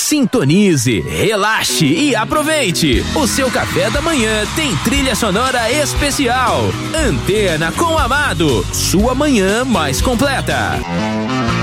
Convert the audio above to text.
Sintonize, relaxe e aproveite. O seu café da manhã tem trilha sonora especial. Antena com Amado, sua manhã mais completa.